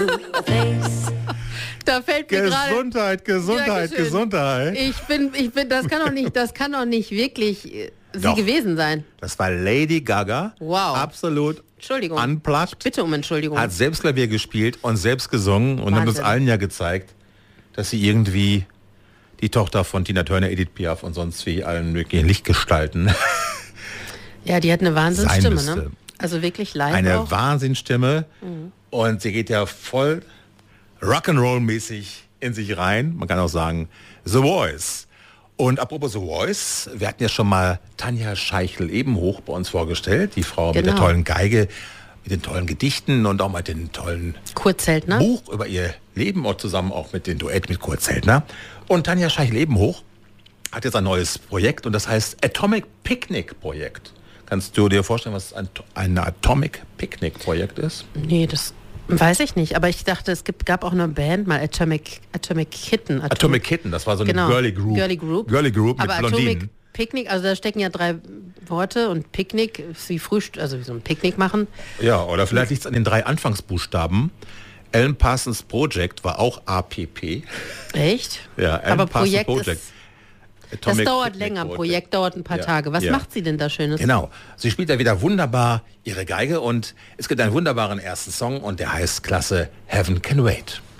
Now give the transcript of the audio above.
Da fällt mir gerade... Gesundheit. Das kann doch nicht wirklich sie gewesen sein. Das war Lady Gaga. Wow. Absolut. Entschuldigung. Unplugged. Bitte um Entschuldigung. Hat selbst Klavier gespielt und selbst gesungen und hat uns allen ja gezeigt, dass sie irgendwie die Tochter von Tina Turner, Edith Piaf und sonst wie allen möglichen Lichtgestalten. Ja, die hat eine Wahnsinnsstimme, ne? Also wirklich live eine auch. Wahnsinnsstimme. Und sie geht ja voll Rock'n'Roll-mäßig in sich rein. Man kann auch sagen, The Voice. Und apropos The Voice, wir hatten ja schon mal Tanja Scheichel-Ebenhoch bei uns vorgestellt. Die Frau mit der tollen Geige, mit den tollen Gedichten und auch mit den tollen Kurt Zeltner. Buch über ihr Leben und zusammen auch mit dem Duett mit Kurt Zeltner. Und Tanja Scheichel-Ebenhoch hat jetzt ein neues Projekt und das heißt Atomic Picnic Projekt. Kannst du dir vorstellen, was ein Atomic Picnic Projekt ist? Nee, das weiß ich nicht. Aber ich dachte, gab auch eine Band mal, Atomic Kitten. Atomic Kitten, das war so eine Girly Group. Girly Group mit aber Blondinen. Atomic Picnic, also da stecken ja 3 Worte und Picknick ist wie Frühstück, also wie so ein Picknick machen. Ja, oder vielleicht liegt es an den 3 Anfangsbuchstaben. Alan Parsons Project war auch APP. Echt? Ja, Alan aber Parsons Projekt das dauert länger, Projekt dauert ein paar Tage. Was macht sie denn da Schönes? Genau, sie spielt da wieder wunderbar ihre Geige und es gibt einen wunderbaren ersten Song und der heißt klasse Heaven Can Wait.